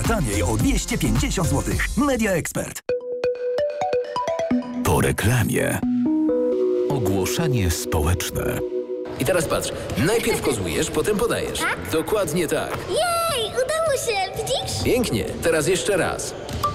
Taniej o 250 zł. Media Expert. Po reklamie. Ogłoszenie społeczne. I teraz patrz, najpierw kozłujesz, potem podajesz. Tak? Dokładnie tak. Jej, udało się, widzisz? Pięknie, teraz jeszcze raz.